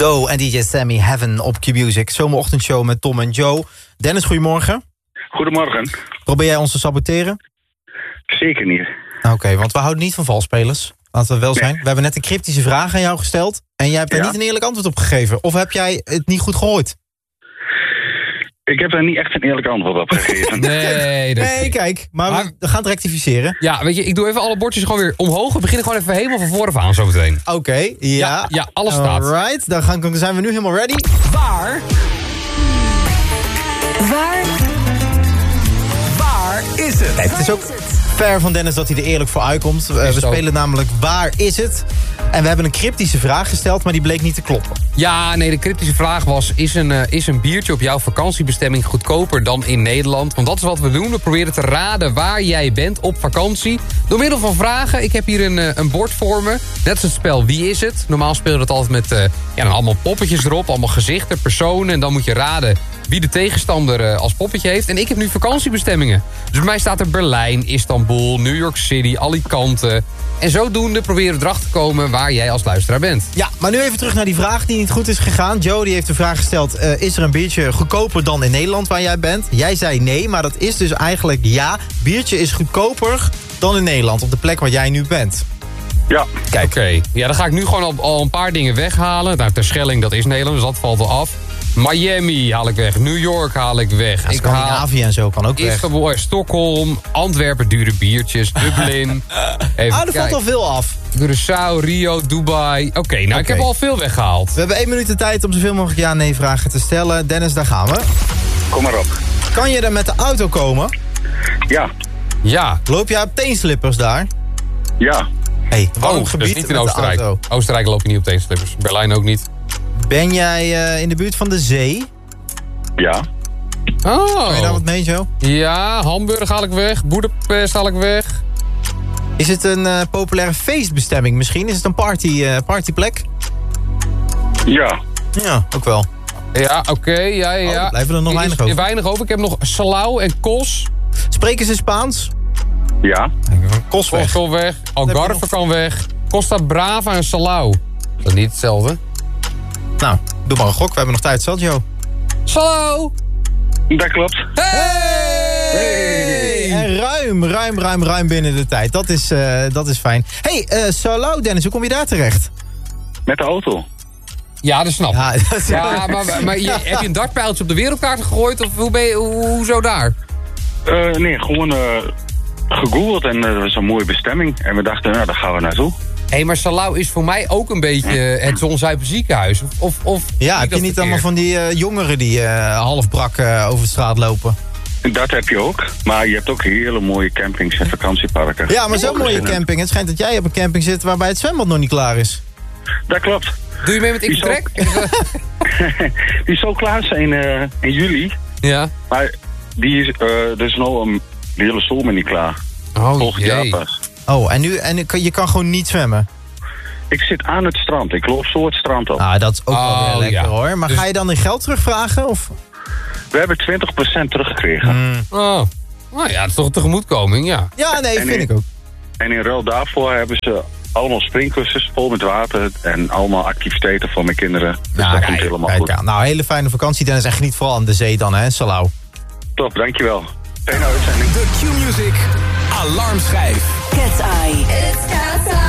Doe en DJ Sammy Heaven op Q-Music. Zomerochtendshow met Tom en Joe. Dennis, goedemorgen. Goedemorgen. Probeer jij ons te saboteren? Zeker niet. Oké, want we houden niet van valspelers. Laten we wel zijn. We hebben net een cryptische vraag aan jou gesteld. En jij hebt er niet een eerlijk antwoord op gegeven. Of heb jij het niet goed gehoord? Ik heb daar niet echt een eerlijk antwoord op gegeven. Nee, kijk. Maar we gaan het rectificeren. Ja, weet je, ik doe even alle bordjes gewoon weer omhoog. We beginnen gewoon even helemaal van vooraf aan zo meteen. Oké, ja. Ja, alles staat. Alright, dan zijn we nu helemaal ready. Waar is het? Kijk, het is ook fair van Dennis dat hij er eerlijk voor uitkomt. We spelen namelijk Waar is het? En we hebben een cryptische vraag gesteld, maar die bleek niet te kloppen. Ja, nee, de cryptische vraag was... Is een biertje op jouw vakantiebestemming goedkoper dan in Nederland? Want dat is wat we doen. We proberen te raden waar jij bent op vakantie. Door middel van vragen. Ik heb hier een bord voor me. Net als het spel Wie is het? Normaal spelen we dat altijd met dan allemaal poppetjes erop. Allemaal gezichten, personen. En dan moet je raden wie de tegenstander als poppetje heeft. En ik heb nu vakantiebestemmingen. Dus bij mij staat er Berlijn, Istanbul, New York City, Alicante. En zodoende proberen we erachter te komen waar jij als luisteraar bent. Ja, maar nu even terug naar die vraag die niet goed is gegaan. Joe die heeft de vraag gesteld, is er een biertje goedkoper dan in Nederland waar jij bent? Jij zei nee, maar dat is dus eigenlijk ja. Biertje is goedkoper dan in Nederland, op de plek waar jij nu bent. Ja. Kijk. Oké. Ja, dan ga ik nu gewoon al een paar dingen weghalen. Nou, Terschelling, dat is Nederland, dus dat valt wel af. Miami haal ik weg. New York haal ik weg. Ja, Scandinavië en zo kan ook weg. Istanbul, Stockholm, Antwerpen, dure biertjes. Dublin. Er valt al veel af. Curaçao, Rio, Dubai. Oké, ik heb al veel weggehaald. We hebben 1 minuut de tijd om zoveel mogelijk ja-nee vragen te stellen. Dennis, daar gaan we. Kom maar op. Kan je er met de auto komen? Ja. Ja. Loop jij op teenslippers daar? Ja. Hey, warm dat gebied is niet in met Oostenrijk. de auto. Oostenrijk loop je niet op teenslippers. Berlijn ook niet. Ben jij in de buurt van de zee? Ja. Oh. Kan je daar wat mee, Joe? Ja, Hamburg haal ik weg. Boedapest haal ik weg. Is het een populaire feestbestemming misschien? Is het een partyplek? Ja. Ja, ook wel. Ja, oké. Ja. Blijven er nog weinig over. Weinig over. Ik heb nog Salau en Kos. Spreken ze Spaans? Ja. Kos weg. Kos weg. Algarve kan weg. Costa Brava en Salau. Dat is niet hetzelfde. Nou, doe maar een gok. We hebben nog tijd zat, Joe. Salau! Dat klopt. Hey! En ruim binnen de tijd. Dat is fijn. Hey, Salau, Dennis, hoe kom je daar terecht? Met de auto. Ja, dat snap ik. Ja, maar heb je een dartpijltje op de wereldkaart gegooid? Of hoezo daar? Nee, gewoon gegoogeld en dat was een mooie bestemming. En we dachten, nou, daar gaan we naartoe. Hé, maar Salau is voor mij ook een beetje het Zonzuipen ziekenhuis. Of ja, heb je niet allemaal van die jongeren die half brak over de straat lopen? Dat heb je ook. Maar je hebt ook hele mooie campings en vakantieparken. Ja, maar zo'n mooie camping. Het schijnt dat jij op een camping zit waarbij het zwembad nog niet klaar is. Dat klopt. Doe je mee met Intertrek? Die zou klaar zijn in juli. Ja. Maar die is, er is nou de hele zomer niet klaar. Volgend jaar pas. Oh, en je kan gewoon niet zwemmen? Ik zit aan het strand. Ik loop zo het strand op. Ah, dat is ook wel weer lekker hoor. Maar dus ga je dan in geld terugvragen? Of? We hebben 20% teruggekregen. Oh. Nou ja, dat is toch een tegemoetkoming, ja. Ja, nee, vind ik ook. En in ruil daarvoor hebben ze allemaal springkussens vol met water en allemaal activiteiten voor mijn kinderen. Dus dat komt helemaal goed. Ja. Nou, hele fijne vakantie, Dennis. En geniet vooral aan de zee dan, hè, Salau. Top, dankjewel. Fijne uitzending. De Q-Music Alarmschijf. Cat's Eye. It's Cat's Eye.